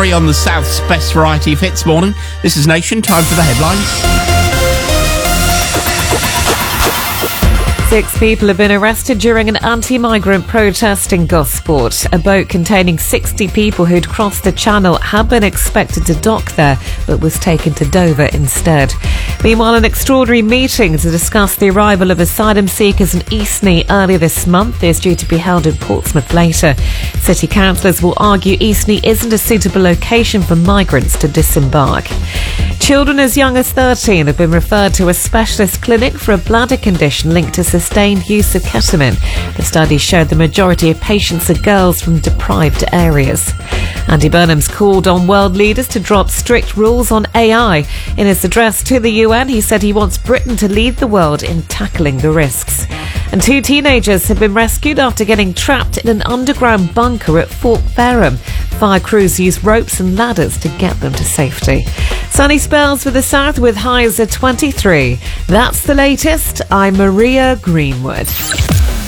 Laurie on the South's best variety of hits morning. This is Nation, time for the headlines. 6 people have been arrested during an anti-migrant protest in Gosport. A boat containing 60 people who'd crossed the channel had been expected to dock there, but was taken to Dover instead. Meanwhile, an extraordinary meeting to discuss the arrival of asylum seekers in Eastney earlier this month is due to be held in Portsmouth later. City councillors will argue Eastney isn't a suitable location for migrants to disembark. Children as young as 13 have been referred to a specialist clinic for a bladder condition linked to sustained use of ketamine. The study showed the majority of patients are girls from deprived areas. Andy Burnham's called on world leaders to drop strict rules on AI. In his address to the UN, he said he wants Britain to lead the world in tackling the risks. And 2 teenagers have been rescued after getting trapped in an underground bunker at Fort Ferrum. Fire crews used ropes and ladders to get them to safety. Sunny spells for the south with highs of 23. That's the latest. I'm Maria Greenwood.